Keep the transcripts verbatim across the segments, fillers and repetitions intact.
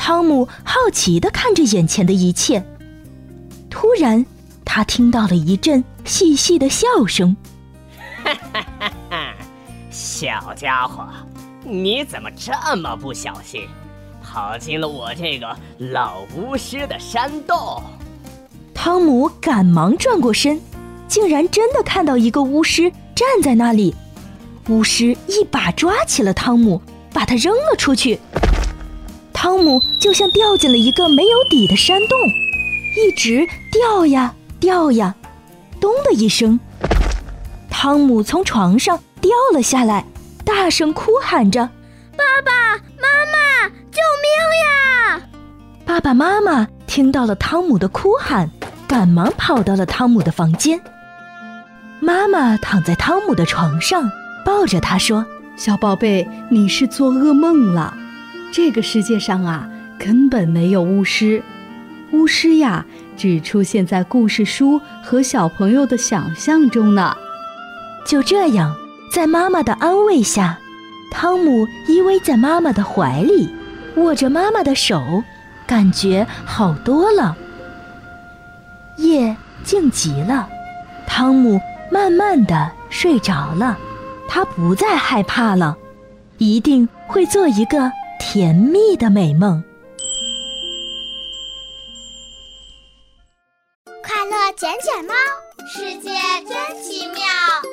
汤姆好奇地看着眼前的一切，突然他听到了一阵细细的笑声。 哈哈哈哈，小家伙，你怎么这么不小心，跑进了我这个老巫师的山洞？ 汤姆赶忙转过身，竟然真的看到一个巫师站在那里。巫师一把抓起了汤姆，把他扔了出去。汤姆就像掉进了一个没有底的山洞，一直掉呀掉呀，咚的一声，汤姆从床上掉了下来，大声哭喊着： 爸爸妈妈，救命呀！ 爸爸妈妈听到了汤姆的哭喊，赶忙跑到了汤姆的房间。妈妈躺在汤姆的床上，抱着他说： 小宝贝，你是做噩梦了。这个世界上啊，根本没有巫师。巫师呀，只出现在故事书和小朋友的想象中呢。 就这样，在妈妈的安慰下，汤姆依偎在妈妈的怀里，握着妈妈的手，感觉好多了。夜静极了，汤姆慢慢地睡着了。他不再害怕了，一定会做一个甜蜜的美梦。 快乐捡捡猫，世界真奇妙。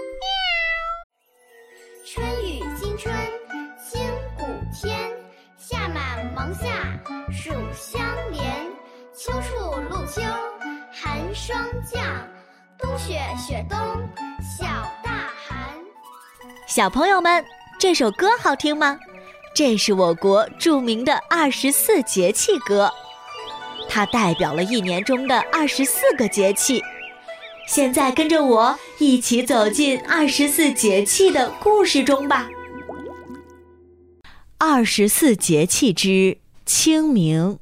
春雨惊春清谷天，夏满芒夏暑相连，秋处露秋寒霜降，冬雪雪冬小大寒。 小朋友们，这首歌好听吗？这是我国著名的二十四节气歌，它代表了一年中的二十四个节气。现在跟着我一起走进二十四节气的故事中吧。二十四节气之清明。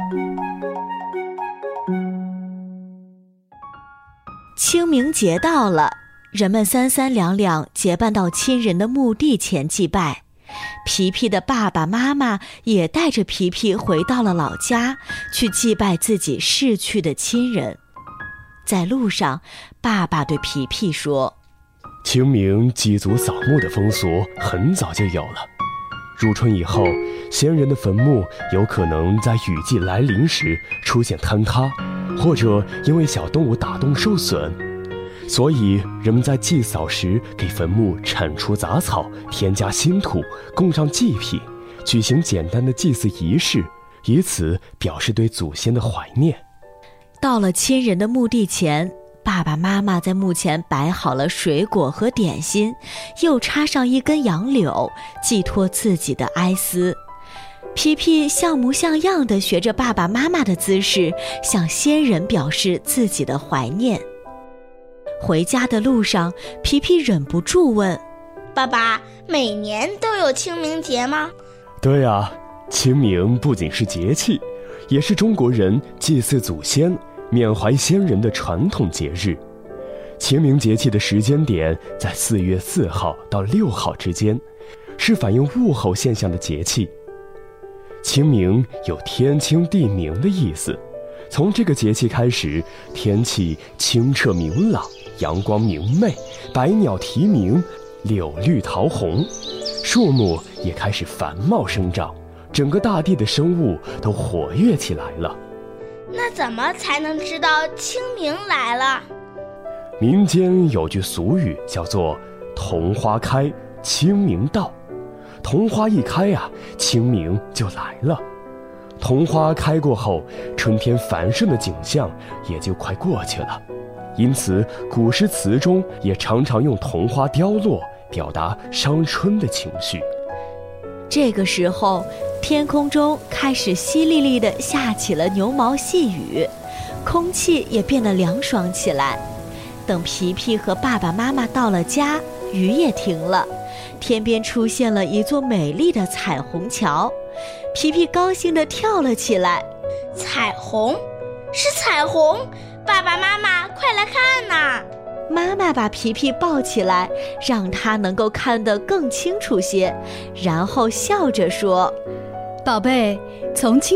清明节到了，人们三三两两结伴到亲人的墓地前祭拜。皮皮的爸爸妈妈也带着皮皮回到了老家，去祭拜自己逝去的亲人。在路上，爸爸对皮皮说： 清明祭祖扫墓的风俗很早就有了。入春以后，先人的坟墓有可能在雨季来临时出现坍塌，或者因为小动物打洞受损，所以人们在祭扫时给坟墓铲除杂草，添加新土，供上祭品，举行简单的祭祀仪式，以此表示对祖先的怀念。 到了亲人的墓地前，爸爸妈妈在墓前摆好了水果和点心，又插上一根杨柳，寄托自己的哀思。皮皮像模像样地学着爸爸妈妈的姿势，向先人表示自己的怀念。回家的路上，皮皮忍不住问： 爸爸，每年都有清明节吗？ 对啊，清明不仅是节气，也是中国人祭祀祖先、缅怀先人的传统节日。清明节气的时间点在四月四号到六号之间，是反映物候现象的节气。清明有天清地明的意思，从这个节气开始，天气清澈明朗，阳光明媚，百鸟啼鸣，柳绿桃红，树木也开始繁茂生长，整个大地的生物都活跃起来了。 那怎么才能知道清明来了？ 民间有句俗语叫做桐花开，清明到。桐花一开啊，清明就来了。桐花开过后，春天繁盛的景象也就快过去了。因此古诗词中也常常用桐花凋落表达伤春的情绪。 这个时候，天空中开始淅沥沥地下起了牛毛细雨，空气也变得凉爽起来。等皮皮和爸爸妈妈到了家，雨也停了，天边出现了一座美丽的彩虹桥。皮皮高兴地跳了起来。 彩虹？是彩虹？爸爸妈妈快来看呐！ 妈妈把皮皮抱起来，让他能够看得更清楚些，然后笑着说： 宝贝，从今